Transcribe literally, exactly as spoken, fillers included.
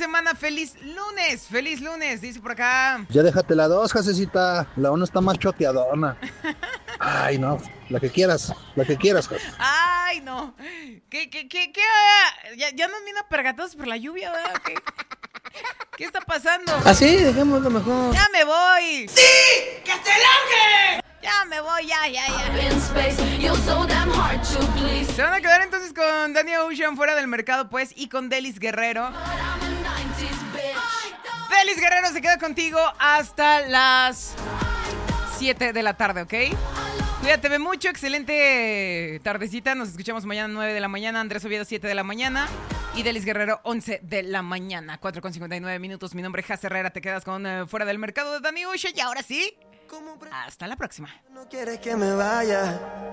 semana, feliz lunes, feliz lunes, dice por acá. Ya déjate la dos, Jacecita, la uno está más choteadona. Ay, no, la que quieras, la que quieras, Jacecita. Ay, no. ¿Qué, qué, qué, qué? Ya, ya nos viene pergatados por la lluvia, ¿verdad? ¿Qué, ¿Qué está pasando? Así, dejémoslo mejor. ¡Ya me voy! ¡Sí! ¡Que se largue! Ya me voy, ya, ya, ya. Se van a quedar entonces con Danny Ocean fuera del mercado, pues, y con Delis Guerrero. Delis Guerrero se queda contigo hasta las siete de la tarde, ¿ok? Cuídate, ve mucho, excelente tardecita. Nos escuchamos mañana nueve de la mañana. Andrés Oviedo siete de la mañana. Y Delis Guerrero once de la mañana. cuatro con cincuenta y nueve minutos. Mi nombre es Jas Herrera. Te quedas con uh, Fuera del Mercado de Danny Ocean. Y ahora sí, hasta la próxima. No quieres que me vaya.